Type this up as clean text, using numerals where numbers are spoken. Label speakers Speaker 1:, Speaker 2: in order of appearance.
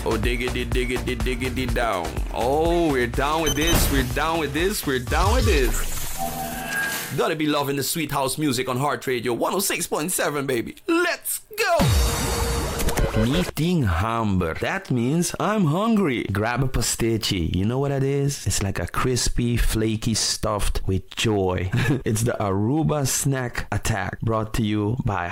Speaker 1: Oh, diggity down. Oh, we're down with this, we're down with this, we're down with this. Gotta be loving the sweet house music on Heart Radio 106.7, baby. Let's go! Meeting hunger. That means I'm hungry. Grab a pastichi. You know what that is? It's like a crispy, flaky stuffed with joy. It's the Aruba Snack Attack, brought to you by